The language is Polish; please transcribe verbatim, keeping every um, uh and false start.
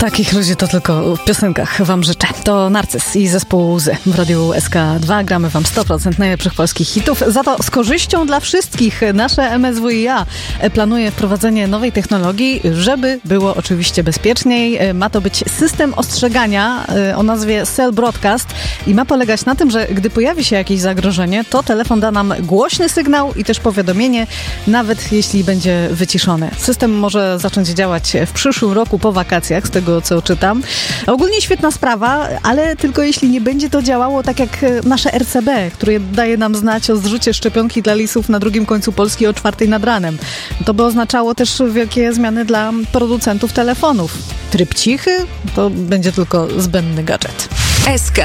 Takich ludzi to tylko w piosenkach wam życzę. To Narcyz i zespół Łzy w Radiu S K dwa. Gramy wam sto procent najlepszych polskich hitów. Za to z korzyścią dla wszystkich nasze M S W i A planuje wprowadzenie nowej technologii, żeby było oczywiście bezpieczniej. Ma to być system ostrzegania o nazwie Cell Broadcast i ma polegać na tym, że gdy pojawi się jakieś zagrożenie, to telefon da nam głośny sygnał i też powiadomienie, nawet jeśli będzie wyciszony. System może zacząć działać w przyszłym roku po wakacjach, z tego co czytam. Ogólnie świetna sprawa, ale tylko jeśli nie będzie to działało tak jak nasze R C B, które daje nam znać o zrzucie szczepionki dla lisów na drugim końcu Polski o czwartej nad ranem. To by oznaczało też wielkie zmiany dla producentów telefonów. Tryb cichy to będzie tylko zbędny gadżet. S K